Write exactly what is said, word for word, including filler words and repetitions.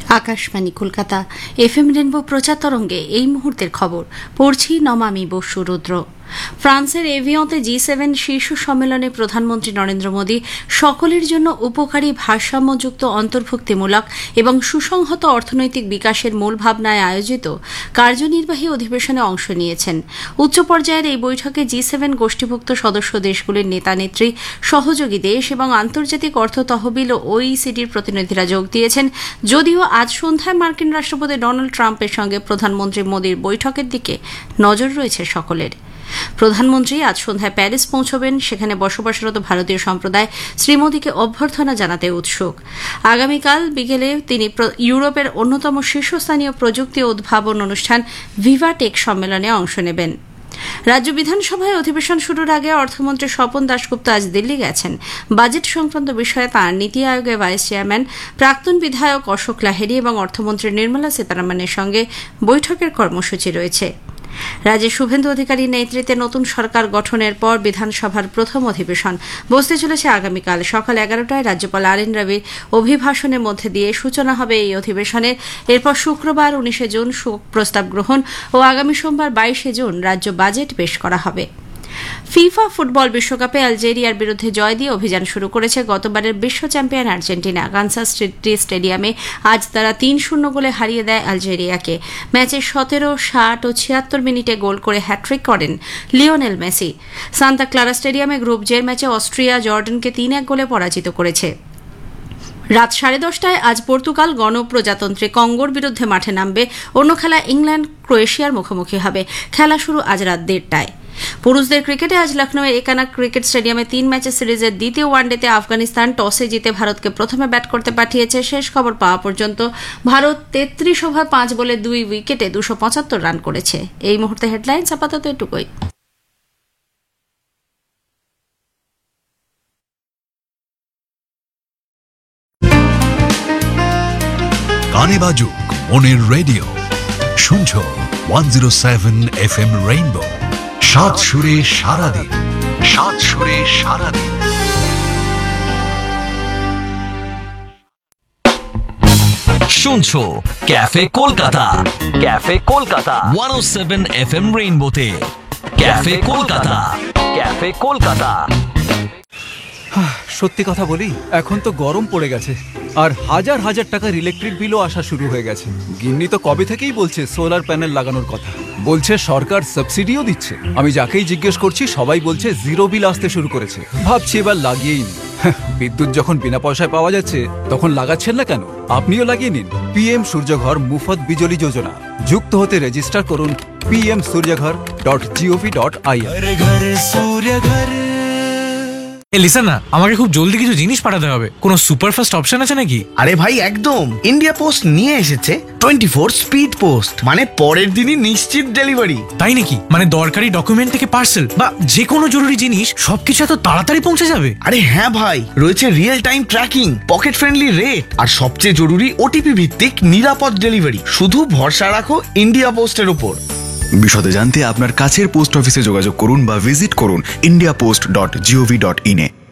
Akashvani Kolkata F M rainbow প্রচার তরঙ্গে এই মুহূর্তের খবর পড়ছি নমামি বসু রুদ্র। ফ্রান্সের এভিয়ঁতে জি সেভেন শীর্ষ সম্মেলনে প্রধানমন্ত্রী নরেন্দ্র মোদী সকলের জন্য উপকারী ভারসাম্যযুক্ত অন্তর্ভুক্তিমূলক এবং সুসংহত অর্থনৈতিক বিকাশের মূল ভাবনায় আয়োজিত কার্যনির্বাহী অধিবেশনে অংশ নিয়েছেন। উচ্চ পর্যায়ের এই বৈঠকে জি সেভেন গোষ্ঠীভুক্ত সদস্য দেশগুলির নেতানেত্রী, সহযোগী দেশ এবং আন্তর্জাতিক অর্থ তহবিল ও ওইসিডির প্রতিনিধিরা যোগ দিয়েছেন। যদিও আজ সন্ধ্যায় মার্কিন রাষ্ট্রপতি ডোনাল্ড ট্রাম্পের সঙ্গে প্রধানমন্ত্রী মোদীর বৈঠকের দিকে নজর রয়েছে সকলের। প্রধানমন্ত্রী আজ সন্ধ্যায় প্যারিস পৌঁছবেন। সেখানে বসবাসরত ভারতীয় সম্প্রদায় শ্রী মোদীকে অভ্যর্থনা জানাতে উৎসুক। আগামীকাল বিকেলে তিনি ইউরোপের অন্যতম শীর্ষস্থানীয় প্রযুক্তি ও উদ্ভাবন অনুষ্ঠান ভিভাটেক সম্মেলনে অংশ নেবেন। রাজ্য বিধানসভায় অধিবেশন শুরুর আগে অর্থমন্ত্রী স্বপন দাশগুপ্ত আজ দিল্লি গেছেন। বাজেট সংক্রান্ত বিষয়ে তাঁর নীতি আয়োগের ভাইস চেয়ারম্যান প্রাক্তন বিধায়ক অশোক লাহিড়ী এবং অর্থমন্ত্রী নির্মলা সীতারামনের সঙ্গে বৈঠকের কর্মসূচি রয়েছে। রাজ্যে শুভেন্দু অধিকারীর নেতৃত্বে নতুন সরকার গঠনের পর বিধানসভার প্রথম অধিবেশন বসতে চলেছে আগামীকাল সকাল এগারোটায়। রাজ্যপাল আর এন রবির অভিভাষণের মধ্যে দিয়ে সূচনা হবে এই অধিবেশনের। এরপর শুক্রবার উনিশে জুন শোক প্রস্তাব গ্রহণ ও আগামী সোমবার বাইশে জুন রাজ্য বাজেট পেশ করা হবে। ফিফা ফুটবল বিশ্বকাপে আলজেরিয়ার বিরুদ্ধে জয় দিয়ে অভিযান শুরু করেছে গতবারের বিশ্ব চ্যাম্পিয়ন আর্জেন্টিনা। কানসাস সিটি স্টেডিয়ামে আজ তারা তিন শূন্য গোলে হারিয়ে দেয় আলজেরিয়াকে। ম্যাচে সতেরো, ষাট ও ছিয়াত্তর মিনিটে গোল করে হ্যাট্রিক করেন লিওনেল মেসি। সান্তা ক্লারা স্টেডিয়ামে গ্রুপ জের ম্যাচে অস্ট্রিয়া জর্ডানকে তিন এক গোলে পরাজিত করেছে। রাত সাড়ে দশটায় আজ পর্তুগাল গণপ্রজাতন্ত্রী কঙ্গোর বিরুদ্ধে মাঠে নামবে। অন্য খেলা ইংল্যান্ড ক্রোয়েশিয়ার মুখোমুখি হবে। খেলা শুরু আজ রাত দেড়টায়। পুরুষদের ক্রিকেটে আজ লখনৌয়ের একানা ক্রিকেট স্টেডিয়ামে তিন ম্যাচের সিরিজের দ্বিতীয় ওয়ানডেতে আফগানিস্তান টসে জিতে ভারতকে প্রথমে ব্যাট করতে পাঠিয়েছে। শেষ খবর পাওয়া পর্যন্ত ভারত তেত্রিশ ওভার পাঁচ বলে দুই উইকেটে দুশো পঁচাত্তর রান করেছে। এই মুহূর্তে হেডলাইন্স আপাতত এটুকুই। গানে বাজুক মনের রেডিও, শুনছো one zero seven F M rainbow. সাত সুরে সারাদিন, সাত সুরে সারাদিন। শুনছো cafe Kolkata, cafe Kolkata one ও seven F M রেইনবোতে। Cafe Kolkata, cafe Kolkata. সত্যি কথা বলি, এখন তো গরম পড়ে গেছে আর হাজার হাজার টাকার ইলেকট্রিক বিলও আসা শুরু হয়ে গেছে। গিন্নি তো কবে থেকেই বলছে সোলার প্যানেল লাগানোর কথা, বলছে সরকার সাবসিডিও দিচ্ছে। আমি যাকেই জিজ্ঞেস করছি সবাই বলছে জিরো বিল আসতে শুরু করেছে। ভাবছি এবার লাগিয়েই নি। বিদ্যুৎ যখন বিনা পয়সায় পাওয়া যাচ্ছে তখন লাগাচ্ছেন না কেন? আপনিও লাগিয়ে নিন পিএম সূর্যঘর মুফত বিজলি যোজনা। যুক্ত হতে রেজিস্টার করুন P M সূর্যঘর dot gov dot I N. Listen না, আমাকে খুব জলদি কিছু জিনিস পাঠাতে হবে। কোনো সুপারফাস্ট অপশন আছে নাকি? আরে ভাই একদম, ইন্ডিয়া পোস্ট নিয়ে এসেছে টোয়েন্টি ফোর স্পিড পোস্ট, মানে পরের দিনই নিশ্চিত ডেলিভারি। তাই নাকি? মানে দরকারি ডকুমেন্ট থেকে পার্সেল বা যে কোনো জরুরি জিনিস সবকিছু এত তাড়াতাড়ি পৌঁছে যাবে? আরে হ্যাঁ ভাই, রয়েছে real time tracking, pocket friendly rate আর সবচেয়ে জরুরি ওটিপি ভিত্তিক নিরাপদ ডেলিভারি। শুধু ভরসা রাখো ইন্ডিয়া পোস্টের উপর। বিশদে জানতে আপনার কাছের পোস্ট অফিসে যোগাযোগ করুন বা ভিজিট করুন India post dot gov dot in a.